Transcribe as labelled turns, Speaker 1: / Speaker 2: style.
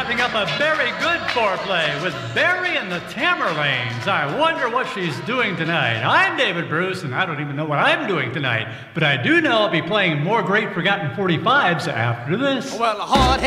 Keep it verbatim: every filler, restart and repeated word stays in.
Speaker 1: wrapping up a very good foreplay with Barry and the Tamerlanes. I wonder what she's doing tonight. I'm David Bruce, and I don't even know what I'm doing tonight. But I do know I'll be playing more great forgotten forty-fives after this.
Speaker 2: Well, hard